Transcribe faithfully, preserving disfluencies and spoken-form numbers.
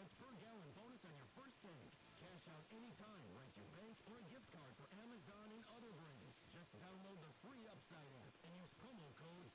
cents per gallon bonus on your first tank. Cash out anytime, rent your bank, or a gift card for Amazon and other brands. Just download the free Upside app and use promo code